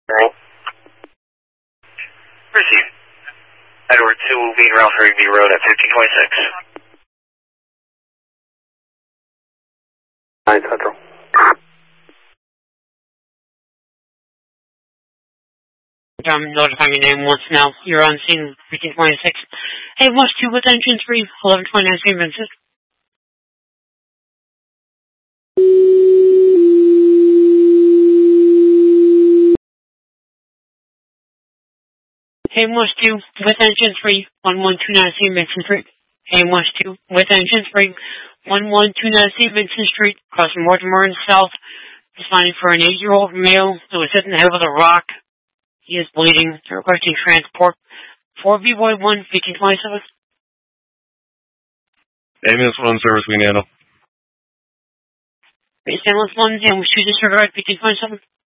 Receive. Edward 2 being Ralph Rigby Road at 1526. 9 Central. I'm notifying your name once now. You're on scene 1526. Hey, West 2 with engine 3, 1129 St. Vincent. Hey, West 2 with engine 3, 1129 St. Vincent Street. Hey, West 2 with engine 3, 1129 St. Vincent Street, crossing Mortimer and South. Responding for an 8-year-old male who was hit in the head with a rock. He is bleeding, requesting transport. 4BY1, 1527. Ambulance 1 service, we handle. Base Ambulance 1, and we shoot disregard, 1527.